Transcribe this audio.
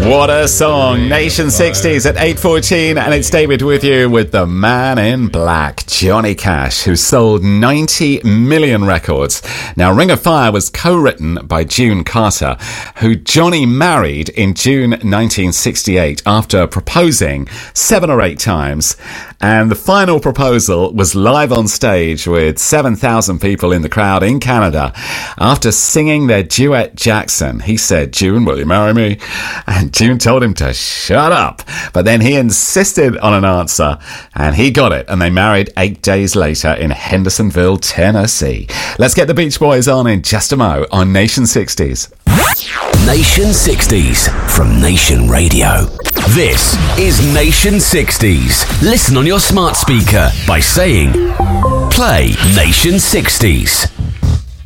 What a song. Nation 60s at 8:14, and it's David with you with the man in black, Johnny Cash, who sold 90 million records. Now, Ring of Fire was co-written by June Carter, who Johnny married in June 1968 after proposing 7 or 8 times. And the final proposal was live on stage with 7,000 people in the crowd in Canada. After singing their duet Jackson, he said, "June, will you marry me?" And June told him to shut up. But then he insisted on an answer, and he got it. And they married 8 days later in Hendersonville, Tennessee. Let's get the Beach Boys on in just a mo on Nation 60s. Nation 60s from Nation Radio. This is Nation 60s. Listen on your smart speaker by saying, "Play Nation 60s."